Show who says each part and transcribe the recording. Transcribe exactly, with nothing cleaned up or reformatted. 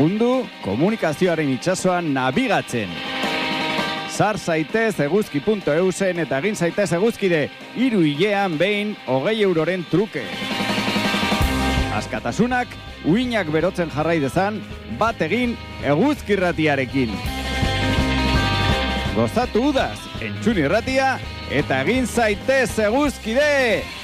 Speaker 1: lagundu komunikazioaren itsasoan nabigatzen. Sar zaitez eguzki puntu eusen eta egin zaitez eguzkide hiru hilean behin hogei euroren truke. Askatasunak uinak berotzen jarrai dezan bat egin eguzki irratiarekin. Gozatu udaz, entzun irratia eta egin zaitez eguzkide!